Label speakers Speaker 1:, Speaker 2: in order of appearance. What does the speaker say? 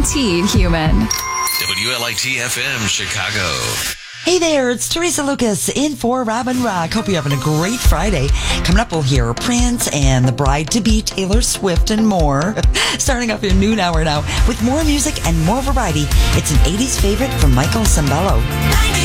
Speaker 1: guaranteed human.
Speaker 2: WLIT FM Chicago.
Speaker 3: Hey there, it's Teresa Lucas in for Robin Rock. Hope you're having a great Friday. Coming up, we'll hear Prince and the bride-to-be Taylor Swift and more. Starting off your noon hour now with more music and more variety. It's an 80s favorite from Michael Sembello.